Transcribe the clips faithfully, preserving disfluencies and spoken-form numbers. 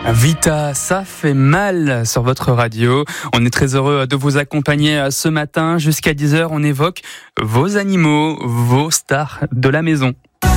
Vita, ça fait mal sur votre radio. On est très heureux de vous accompagner ce matin. Jusqu'à dix heures, on évoque vos animaux, vos stars de la maison.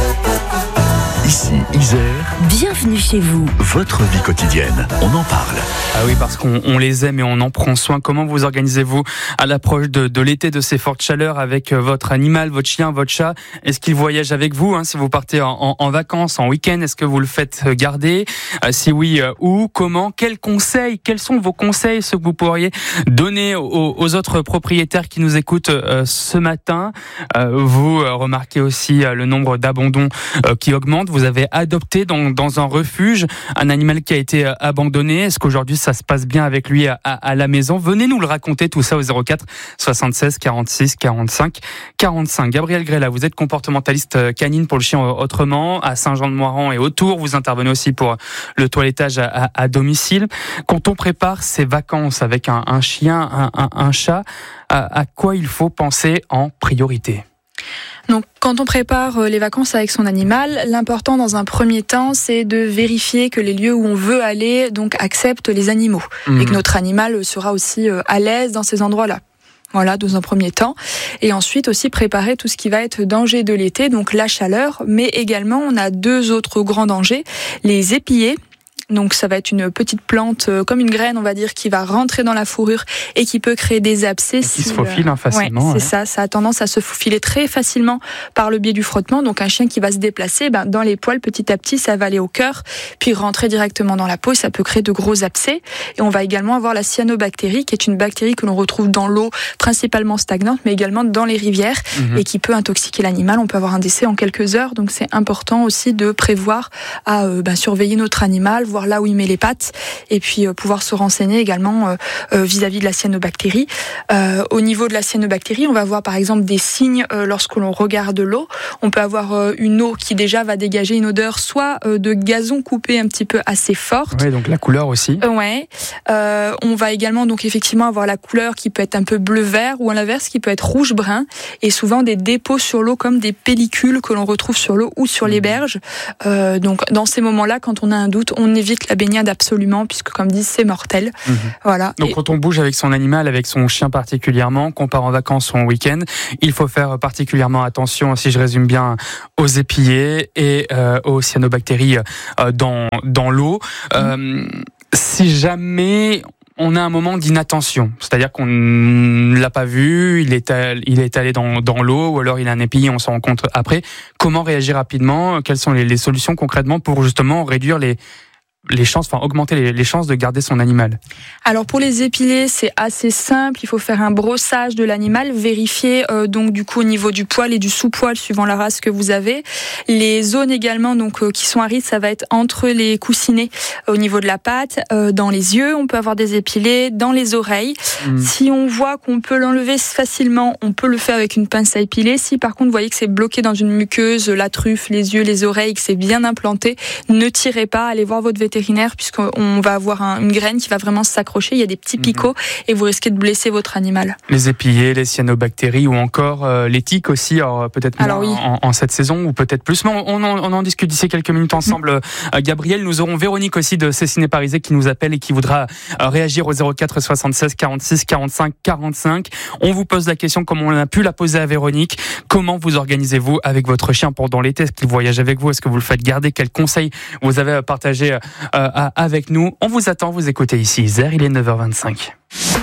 Ici, Isère. Bienvenue chez vous. Votre vie quotidienne, on en parle. Ah oui, parce qu'on on les aime et on en prend soin. Comment vous organisez-vous à l'approche de, de l'été, de ces fortes chaleurs avec votre animal, votre chien, votre chat? Est-ce qu'il voyage avec vous hein, si vous partez en, en, en vacances, en week-end? Est-ce que vous le faites garder? euh, Si oui, euh, où? Comment? Quels conseils? Quels sont vos conseils, ceux que vous pourriez donner aux, aux autres propriétaires qui nous écoutent euh, ce matin? euh, Vous euh, remarquez aussi euh, le nombre d'abandons euh, qui augmente. Vous avez adopté dans, dans un refuge un animal qui a été euh, abandonné. Est-ce qu'aujourd'hui ça se passe bien avec lui à, à, à la maison? Venez nous le raconter, tout ça au zéro quatre soixante-seize quarante-six quarante-cinq quarante-cinq. Gabrielle Grella, vous êtes comportementaliste canine pour le chien autrement à Saint-Jean-de-Moiran et autour. Vous intervenez aussi pour le toilettage à, à, à domicile. Quand on prépare ses vacances avec un, un chien, un, un, un chat, à, à quoi il faut penser en priorité? Donc, quand on prépare les vacances avec son animal, l'important dans un premier temps, c'est de vérifier que les lieux où on veut aller donc acceptent les animaux mmh. et que notre animal sera aussi à l'aise dans ces endroits-là. Voilà, dans un premier temps. Et ensuite aussi préparer tout ce qui va être danger de l'été, donc la chaleur, mais également on a deux autres grands dangers, les épillets. Donc ça va être une petite plante, euh, comme une graine on va dire, qui va rentrer dans la fourrure et qui peut créer des abcès. Et qui si, se faufile hein, facilement. Ouais, c'est ouais. ça, ça a tendance à se faufiler très facilement par le biais du frottement. Donc un chien qui va se déplacer, ben, dans les poils petit à petit ça va aller au cœur, puis rentrer directement dans la peau, ça peut créer de gros abcès. Et on va également avoir la cyanobactérie, qui est une bactérie que l'on retrouve dans l'eau, principalement stagnante, mais également dans les rivières, mmh. et qui peut intoxiquer l'animal. On peut avoir un décès en quelques heures, donc c'est important aussi de prévoir à euh, ben, surveiller notre animal, voir là où il met les pattes, et puis euh, pouvoir se renseigner également euh, euh, vis-à-vis de la cyanobactérie. Euh, au niveau de la cyanobactérie, on va voir par exemple des signes euh, lorsque l'on regarde l'eau. On peut avoir euh, une eau qui déjà va dégager une odeur soit euh, de gazon coupé un petit peu assez forte. Oui, donc la couleur aussi. Euh, ouais. Euh, on va également donc effectivement avoir la couleur qui peut être un peu bleu-vert ou à l'inverse qui peut être rouge-brun, et souvent des dépôts sur l'eau comme des pellicules que l'on retrouve sur l'eau ou sur les berges. Euh, donc dans ces moments-là, quand on a un doute, on évite la baignade absolument, puisque comme disent, c'est mortel. Mmh. Voilà. Donc et... quand on bouge avec son animal, avec son chien particulièrement, qu'on part en vacances ou en week-end, il faut faire particulièrement attention, si je résume bien, aux épillets et euh, aux cyanobactéries euh, dans, dans l'eau. Mmh. Euh, si jamais on a un moment d'inattention, c'est-à-dire qu'on ne l'a pas vu, il est, allé, il est allé dans, dans l'eau, ou alors il a un épillé, on s'en rend compte après. Comment réagir rapidement? Quelles sont les, les solutions concrètement pour justement réduire les les chances, enfin augmenter les, les chances de garder son animal? Alors pour les épilés, c'est assez simple. Il faut faire un brossage de l'animal, vérifier euh, donc du coup au niveau du poil et du sous-poil suivant la race que vous avez. Les zones également donc euh, qui sont arides, ça va être entre les coussinets, euh, au niveau de la patte, euh, dans les yeux, on peut avoir des épilés, dans les oreilles. Mmh. Si on voit qu'on peut l'enlever facilement, on peut le faire avec une pince à épiler. Si par contre vous voyez que c'est bloqué dans une muqueuse, la truffe, les yeux, les oreilles, que c'est bien implanté, ne tirez pas, allez voir votre vétérinaire, puisqu'on va avoir un, une graine qui va vraiment s'accrocher, il y a des petits picots mmh. et vous risquez de blesser votre animal. Les épillés, les cyanobactéries ou encore euh, les tiques aussi, alors peut-être moins alors, oui. en, en cette saison ou peut-être plus, mais on, on, en, on en discute d'ici quelques minutes ensemble. Mmh. Euh, Gabriel, nous aurons Véronique aussi de Céciné Parisé qui nous appelle et qui voudra euh, réagir au zéro quatre soixante-seize quarante-six quarante-cinq quarante-cinq. On vous pose la question comme on a pu la poser à Véronique. Comment vous organisez-vous avec votre chien pendant l'été? Est-ce qu'il voyage avec vous? Est-ce que vous le faites garder? Quels conseils vous avez à partager euh, avec nous? On vous attend, vous écoutez ici Isère, il est neuf heures vingt-cinq.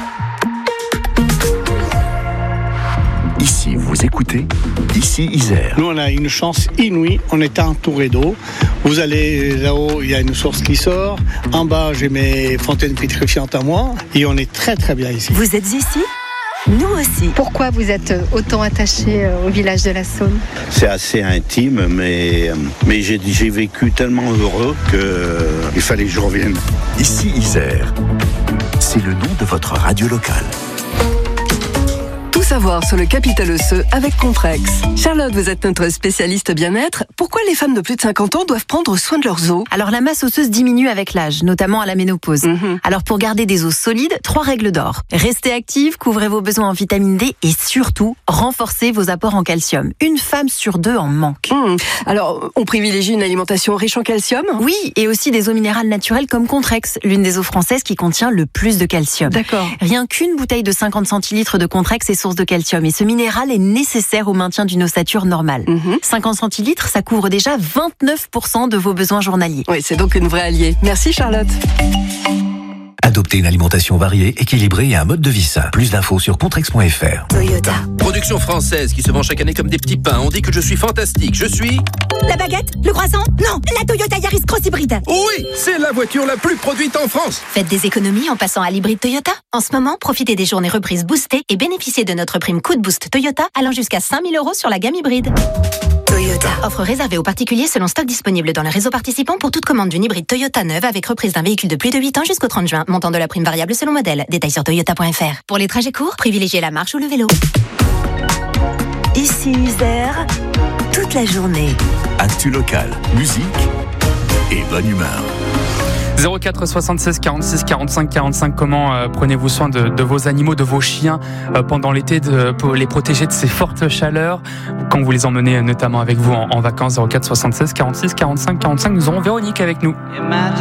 Ici, vous écoutez Ici Isère. Nous, on a une chance inouïe, on est entouré d'eau. Vous allez là-haut, il y a une source qui sort. En bas, j'ai mes fontaines pétrifiantes à moi. Et on est très très bien ici. Vous êtes ici ? Nous aussi. Pourquoi vous êtes autant attaché au village de la Saône? C'est assez intime, mais, mais j'ai, j'ai vécu tellement heureux qu'il fallait que je revienne. Ici Isère, c'est le nom de votre radio locale. Tout savoir sur le capital osseux avec Contrex. Charlotte, vous êtes notre spécialiste bien-être. Pourquoi les femmes de plus de cinquante ans doivent prendre soin de leurs os ? Alors la masse osseuse diminue avec l'âge, notamment à la ménopause. Mmh. Alors pour garder des os solides, trois règles d'or. Restez active, couvrez vos besoins en vitamine D et surtout, renforcez vos apports en calcium. Une femme sur deux en manque. Mmh. Alors, on privilégie une alimentation riche en calcium ? Oui, et aussi des eaux minérales naturelles comme Contrex, l'une des eaux françaises qui contient le plus de calcium. D'accord. Rien qu'une bouteille de cinquante centilitres de Contrex est source de calcium et ce minéral est nécessaire au maintien d'une ossature normale. Mmh. cinquante centilitres, ça couvre déjà vingt-neuf pour cent de vos besoins journaliers. Oui, c'est donc une vraie alliée. Merci Charlotte. Adoptez une alimentation variée, équilibrée et un mode de vie sain. Plus d'infos sur contrex point f r. Toyota. Production française qui se vend chaque année comme des petits pains. On dit que je suis fantastique. Je suis... La baguette? Le croissant? Non, la Toyota Yaris Cross Hybride. Oui, c'est la voiture la plus produite en France. Faites des économies en passant à l'hybride Toyota. En ce moment, profitez des journées reprises boostées et bénéficiez de notre prime coup de boost Toyota allant jusqu'à cinq mille euros sur la gamme hybride. Toyota. Offre réservée aux particuliers selon stock disponible dans les réseaux participants pour toute commande d'une hybride Toyota neuve avec reprise d'un véhicule de plus de huit ans jusqu'au trente juin. Montant de la prime variable selon modèle. Détails sur toyota point f r. Pour les trajets courts, privilégiez la marche ou le vélo. Ici Isère, toute la journée. Actu local, musique et bonne humeur. zéro quatre soixante-seize quarante-six quarante-cinq quarante-cinq. Comment euh, prenez-vous soin de, de vos animaux, de vos chiens euh, pendant l'été de, pour les protéger de ces fortes chaleurs quand vous les emmenez euh, notamment avec vous en, en vacances? Zéro quatre soixante-seize quarante-six quarante-cinq quarante-cinq. Nous aurons Véronique avec nous.